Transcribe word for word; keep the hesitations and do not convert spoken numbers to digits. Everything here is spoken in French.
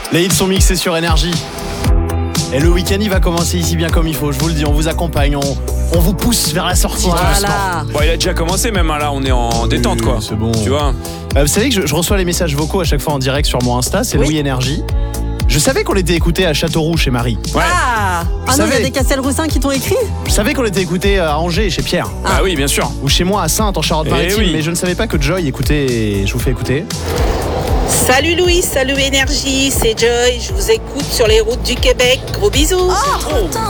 Les hits sont mixés sur Énergie. Et le week-end, il va commencer ici bien comme il faut. Je vous le dis, on vous accompagne, on, on vous pousse vers la sortie. Voilà. Bon, il a déjà commencé même, hein, là, on est en détente, quoi. C'est bon. Tu vois. Euh, vous savez que je, je reçois les messages vocaux à chaque fois en direct sur mon Insta, c'est Oui. Louis Énergie. Je savais qu'on était écouté à Châteauroux chez Marie. Ouais. Ah, ah non, il y savez- a des Castelroussins qui t'ont écrit. Je savais qu'on était écouté à Angers chez Pierre. Bah oui, bien sûr. Ou chez moi à Sainte en Charente-Maritime. Eh oui. Mais je ne savais pas que Joy écoutait. Je vous fais écouter. Salut Louis, salut Énergie, c'est Joy, je vous écoute sur les routes du Québec. Gros bisous.